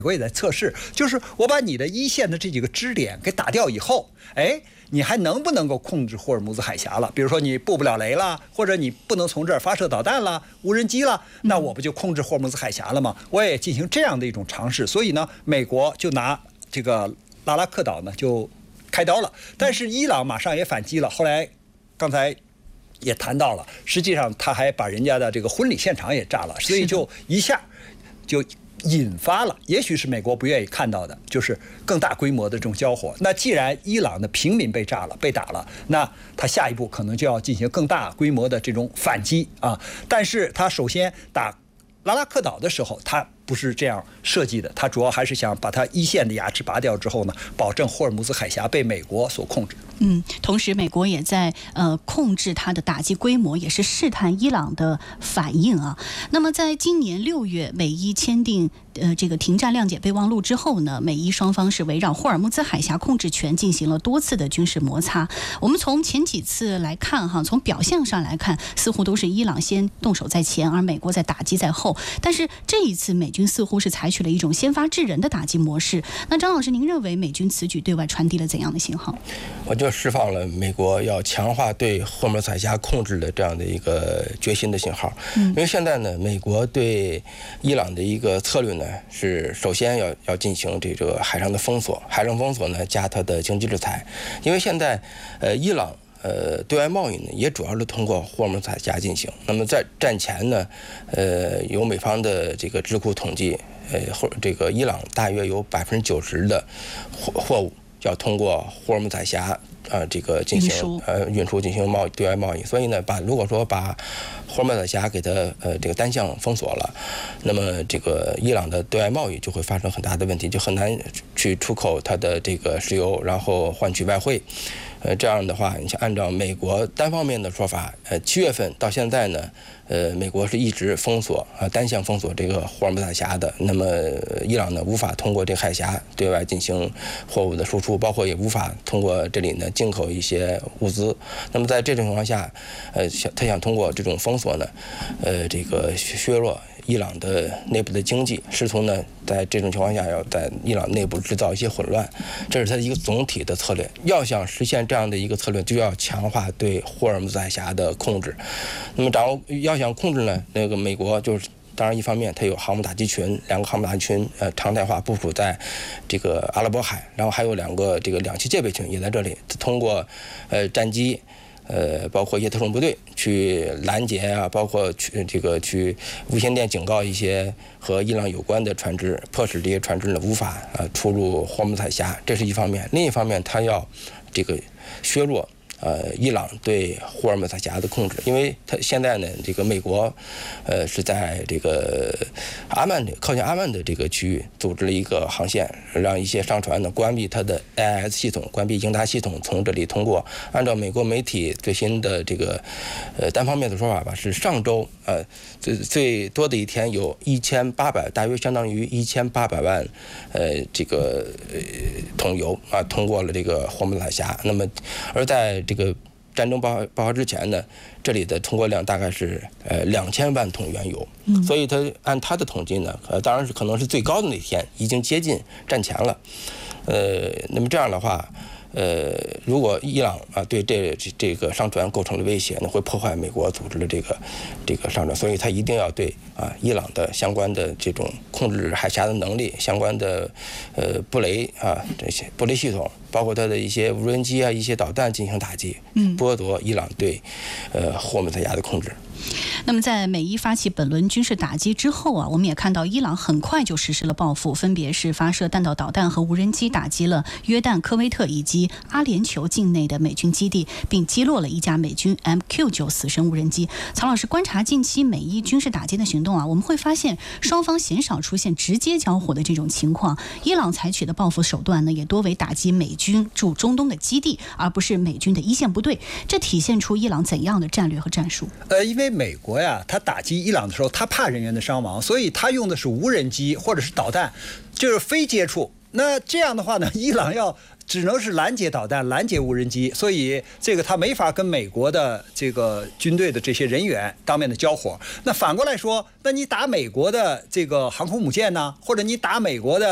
国也在测试，就是我把你的一线的这几个支点给打掉以后，你还能不能够控制霍尔木兹海峡了？比如说你布不了雷了，或者你不能从这儿发射导弹了、无人机了，那我不就控制霍尔木兹海峡了吗？我也进行这样的一种尝试，所以呢，美国就拿这个拉拉克岛呢就开刀了，但是伊朗马上也反击了。后来刚才也谈到了，实际上他还把人家的这个婚礼现场也炸了，所以就一下就引发了，也许是美国不愿意看到的，就是更大规模的这种交火。那既然伊朗的平民被炸了、被打了，那他下一步可能就要进行更大规模的这种反击啊。但是他首先打拉拉克岛的时候，他不是这样设计的，他主要还是想把他一线的牙齿拔掉之后呢，保证霍尔木兹海峡被美国所控制。 同时美国也在控制它的打击规模，也是试探伊朗的反应啊。那么在今年6月，美伊签订这个停战谅解备忘录之后呢，美伊双方是围绕霍尔木兹海峡控制权进行了多次的军事摩擦。我们从前几次来看哈，从表象上来看，似乎都是伊朗先动手在前，而美国在打击在后。但是这一次美军似乎是采取了一种先发制人的打击模式。那张老师，您认为美军此举对外传递了怎样的信号？ 我就释放了美国要强化对霍尔木兹海峡控制的这样的一个决心的信号。因为现在呢，美国对伊朗的一个策略呢，是首先要进行这个海上的封锁，海上封锁呢加它的经济制裁。因为现在伊朗对外贸易呢也主要是通过霍尔木兹海峡进行。那么在战前呢，有美方的这个智库统计，这个伊朗大约有90%的货物要通过霍尔木兹海峡这个进行运输进行对外贸易。所以呢，如果说把霍尔木兹海峡给它这个单向封锁了，那么这个伊朗的对外贸易就会发生很大的问题，就很难去出口它的这个石油，然后换取外汇。这样的话，你像按照美国单方面的说法，7月份到现在呢，美国是一直封锁单向封锁这个霍尔木兹海峡的。那么伊朗呢，无法通过这个海峡对外进行货物的输出，包括也无法通过这里呢进口一些物资。那么在这种情况下，他想通过这种封锁呢，这个削弱伊朗的内部的经济，试图呢在这种情况下要在伊朗内部制造一些混乱，这是他的一个总体的策略。要想实现这样的一个策略，就要强化对霍尔木兹海峡的控制。那么要想控制呢，那个美国就是当然一方面它有航母打击群，2个航母打击群常态化部署在这个阿拉伯海，然后还有2个这个2栖戒备群也在这里，通过战机。包括一些特种部队去拦截啊，包括去无线电警告一些和伊朗有关的船只，迫使这些船只呢无法出入霍尔木兹海峡，这是一方面。另一方面，他要这个削弱伊朗对霍尔木兹海峡的控制，因为它现在呢，这个美国是在这个靠近阿曼的这个区域组织了一个航线，让一些商船呢关闭它的 AIS 系统，关闭应答系统，从这里通过。按照美国媒体最新的这个单方面的说法吧，是上周最多的一天有1800，大约相当于1800万这个桶油通过了这个霍尔木兹海峡。那么而在这个战争爆发之前呢，这里的通过量大概是2000万桶原油。所以按他的统计呢，当然是可能是最高的那天，已经接近战前了。那么这样的话，如果伊朗对这个商船构成了威胁呢，会破坏美国组织的这个商船，所以他一定要对伊朗的相关的这种控制海峡的能力、相关的布雷这些布雷系统，包括它的一些无人机一些导弹进行打击，剥夺伊朗对霍尔木兹海峡的控制。 那么在美伊发起本轮军事打击之后我们也看到伊朗很快就实施了报复，分别是发射弹道导弹和无人机打击了约旦、科威特以及阿联酋境内的美军基地，并击落了一架美军 MQ-9死神无人机。曹老师，观察近期美伊军事打击的行动我们会发现双方鲜少出现直接交火的这种情况。伊朗采取的报复手段呢，也多为打击美军驻中东的基地，而不是美军的一线部队。这体现出伊朗怎样的战略和战术？ 因为美国他打击伊朗的时候，他怕人员的伤亡，所以他用的是无人机或者是导弹，就是非接触。那这样的话呢，伊朗只能是拦截导弹、拦截无人机，所以这个他没法跟美国的这个军队的这些人员当面的交火。那反过来说，那你打美国的这个航空母舰呢，或者你打美国的